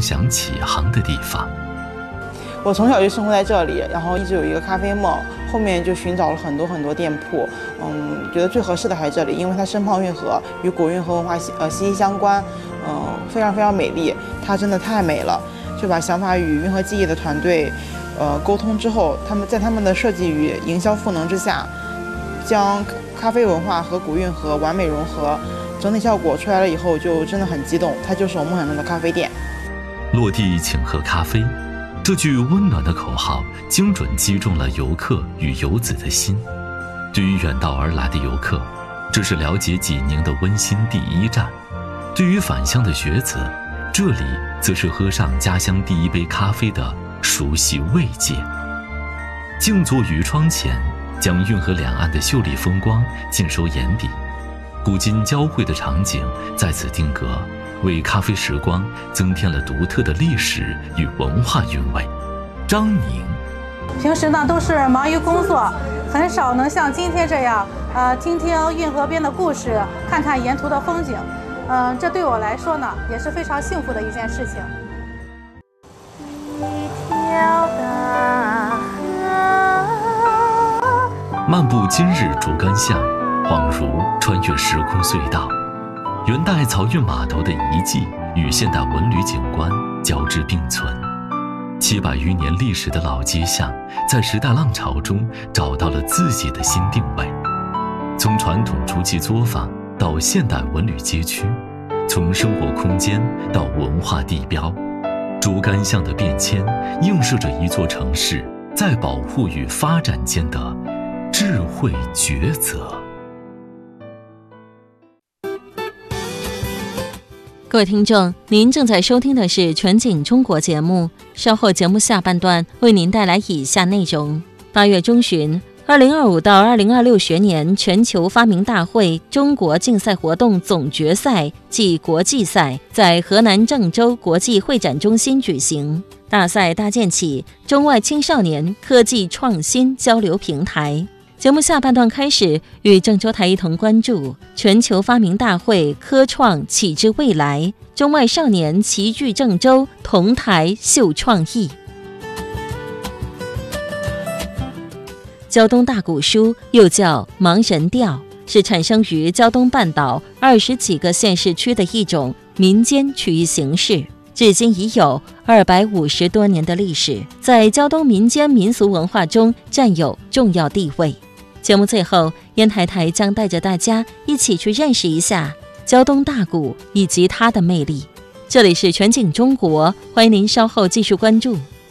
想起航的地方。 我从小就生活在这里，然后一直有一个咖啡梦，后面就寻找了很多店铺，觉得最合适的还是这里，因为它身旁运河，与古运河文化息息相关，非常美丽，它真的太美了。就把想法与运河记忆的团队沟通之后，他们的设计与营销赋能之下，将咖啡文化和古运河完美融合，整体效果出来了以后就真的很激动，它就是我梦想中的咖啡店。 落地请喝咖啡，这句温暖的口号精准击中了游客与游子的心。对于远道而来的游客，这是了解济宁的温馨第一站；对于返乡的学子，这里则是喝上家乡第一杯咖啡的熟悉慰藉。静坐于窗前，将运河两岸的秀丽风光尽收眼底，古今交汇的场景在此定格，为咖啡时光增添了独特的历史与文化韵味。张宁平时呢都是忙于工作，很少能像今天这样听听运河边的故事，看看沿途的风景。这对我来说呢也是非常幸福的一件事情。 漫步今日竹竿巷，恍如穿越时空隧道。元代漕运码头的遗迹与现代文旅景观交织并存，700余年历史的老街巷在时代浪潮中找到了自己的新定位。从传统竹器作坊到现代文旅街区，从生活空间到文化地标，竹竿巷的变迁映射着一座城市在保护与发展间的智慧抉择。 各位听众，您正在收听的是全景中国节目，稍后节目下半段为您带来以下内容。8月中旬，2025到2026学年全球发明大会中国竞赛活动总决赛暨国际赛在河南郑州国际会展中心举行。大赛搭建起中外青少年科技创新交流平台。节目下半段开始，与郑州台一同关注全球发明大会科创启智未来，中外少年齐聚郑州，同台秀创意。胶东大鼓书又叫盲人调，是产生于胶东半岛20几个县市区的一种民间曲艺形式，至今已有250多年的历史，在胶东民间民俗文化中占有重要地位。节目最后，烟台台将带着大家一起去认识一下胶东大鼓以及它的魅力。这里是全景中国，欢迎您稍后继续关注。